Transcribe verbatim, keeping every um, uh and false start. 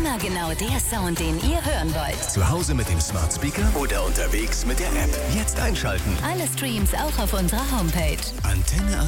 Immer genau der Sound, den ihr hören wollt. Zu Hause mit dem Smart Speaker oder unterwegs mit der App. Jetzt einschalten. Alle Streams auch auf unserer Homepage. Antenne